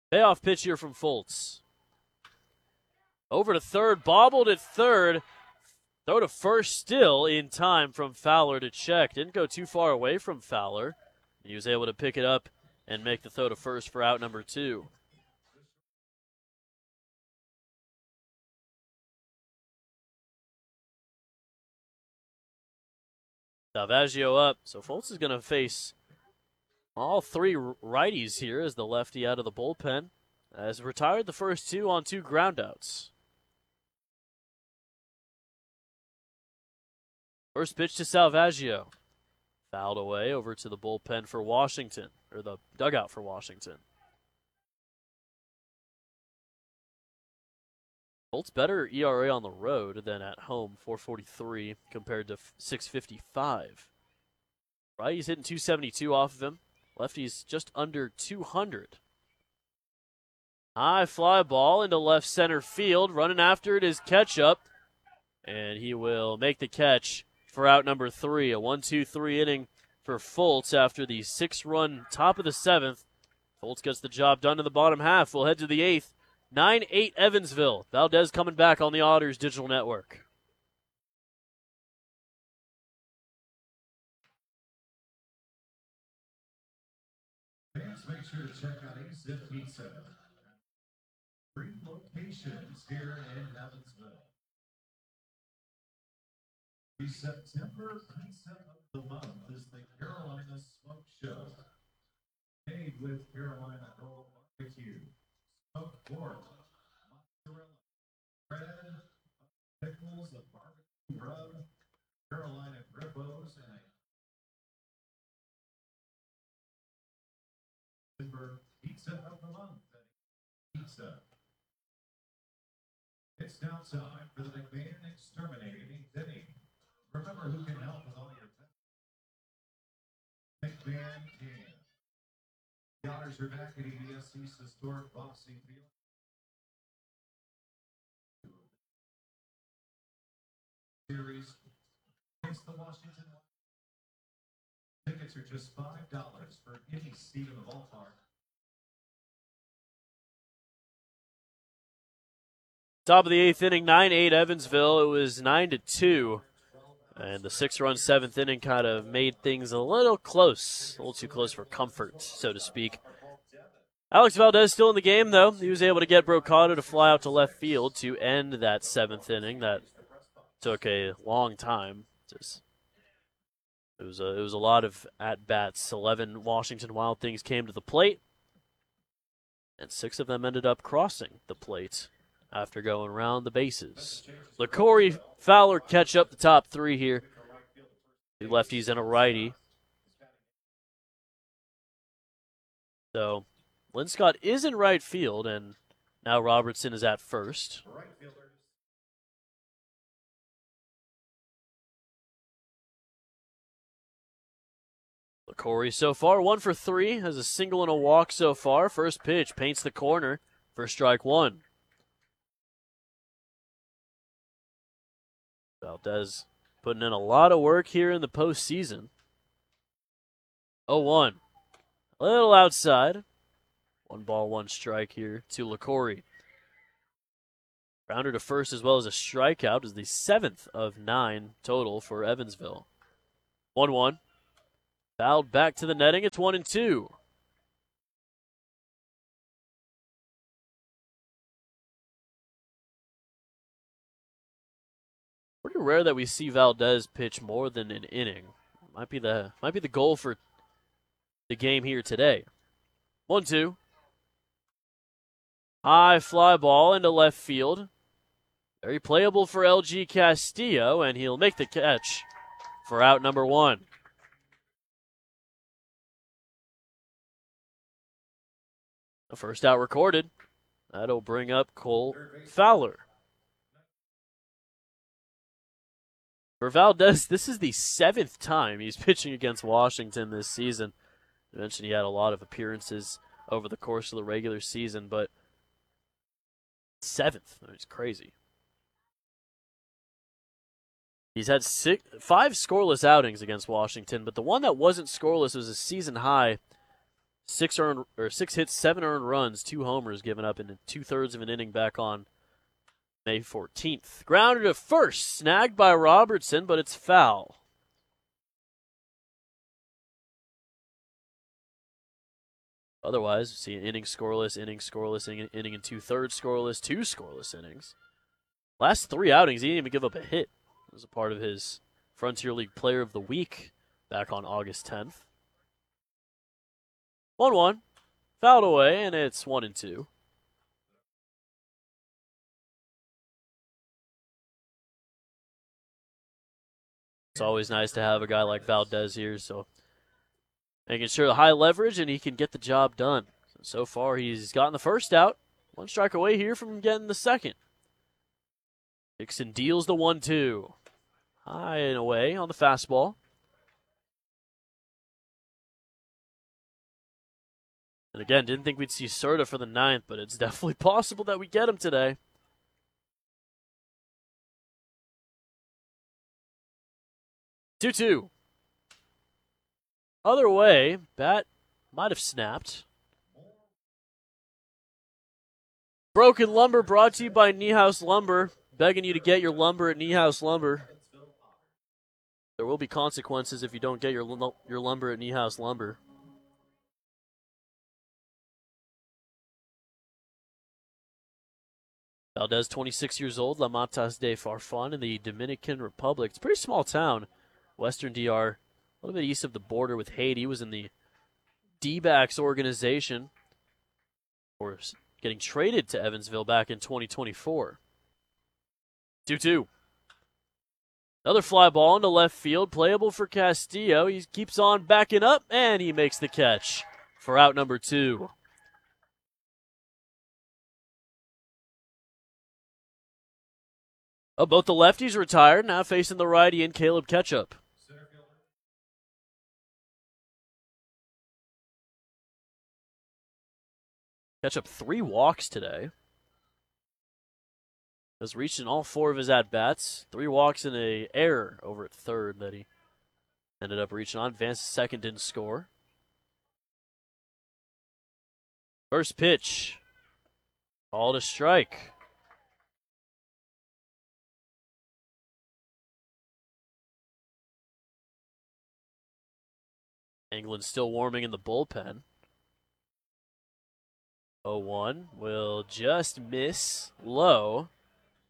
Payoff pitch here from Fultz. Over to third, bobbled at third. Throw to first still in time from Fowler to check. Didn't go too far away from Fowler. He was able to pick it up and make the throw to first for out number 2. Salvaggio up. So Fultz is going to face all 3 righties here as the lefty out of the bullpen has retired the first 2 on 2 groundouts. First pitch to Salvaggio. Fouled away over to the bullpen for Washington, or the dugout for Washington. Fultz better ERA on the road than at home, 4.43 compared to 6.55. Right, he's hitting 272 off of him. Lefty's just under 200. High fly ball into left center field. Running after it is Ketchup, and he will make the catch for out number 3. A 1-2-3 inning for Fultz after the 6-run top of the 7th. Fultz gets the job done in the bottom half. We'll head to the 8th. 9-8 Evansville. Valdez coming back on the Otters Digital Network. Fans, make sure to check out AZIP Pizza. 3 locations here in Evansville. The September pizza of the month is the Carolina Smoke Show. Made with Carolina Roll Barbecue, smoked pork, mozzarella, bread, pickles, a barbecue rub, Carolina Grippos, and a September pizza of the month. Pizza. It's now time for the McMahon Exterminating Denny. Remember who can help with all your pets. McMahon can. The Otters are back at EBSC's historic boxing field. Series against the Washington. Tickets are just $5 for any seat in the ballpark. Top of the 8th inning, 9-8 Evansville. It was 9-2. And the 6-run 7th inning kind of made things a little close. A little too close for comfort, so to speak. Alex Valdez still in the game, though. He was able to get Brocato to fly out to left field to end that 7th inning. That took a long time. It was a lot of at-bats. 11 Washington Wild Things came to the plate, and 6 of them ended up crossing the plate after going around the bases. LaCorey, Fowler catch up the top 3 here. 2 lefties and a righty. So Linscott is in right field, and now Robertson is at first. LaCorey so far 1 for 3, has a single and a walk so far. First pitch paints the corner for strike 1. Valdez putting in a lot of work here in the postseason. 0-1. A little outside. 1 ball, 1 strike here to LaCorey. Grounder to first as well as a strikeout is the 7th of 9 total for Evansville. 1-1. Fouled back to the netting. It's 1-2. Pretty rare that we see Valdez pitch more than an inning. Might be the goal for the game here today. 1-2. High fly ball into left field. Very playable for LG Castillo, and he'll make the catch for out number 1. The first out recorded. That'll bring up Cole Fowler. For Valdez, this is the 7th time he's pitching against Washington this season. I mentioned he had a lot of appearances over the course of the regular season, but 7th. It's crazy. He's had 5 scoreless outings against Washington, but the one that wasn't scoreless was a season high 6 hits, 7 earned runs, 2 homers given up in 2/3 of an inning back on May 14th. Grounded to first, snagged by Robertson, but it's foul. Otherwise, we see an inning scoreless, inning in 2/3 scoreless, 2 scoreless innings. Last 3 outings, he didn't even give up a hit. It was a part of his Frontier League Player of the Week back on August 10th. 1-1, fouled away, and it's 1-2. It's always nice to have a guy like Valdez here, so making sure the high leverage and he can get the job done. So far, he's gotten the first out. 1 strike away here from getting the second. Dixon deals the 1-2. High and away on the fastball. And again, didn't think we'd see Serta for the 9th, but it's definitely possible that we get him today. 2-2. Other way, bat might have snapped. Broken Lumber brought to you by Niehaus Lumber. Begging you to get your lumber at Niehaus Lumber. There will be consequences if you don't get your lumber at Niehaus Lumber. Valdez, 26 years old, La Matas de Farfan in the Dominican Republic. It's a pretty small town, Western DR, a little bit east of the border with Haiti. He was in the D-backs organization, or getting traded to Evansville back in 2024. 2-2. Another fly ball into left field, playable for Castillo. He keeps on backing up, and he makes the catch for out number 2. Oh, both the lefties retired, now facing the righty and Caleb Ketchup. Ketchup 3 walks today. Has reached in all 4 of his at-bats. 3 walks and an error over at third that he ended up reaching on. Advanced to second, didn't score. First pitch. Ball to strike. England still warming in the bullpen. 0-1 will just miss low.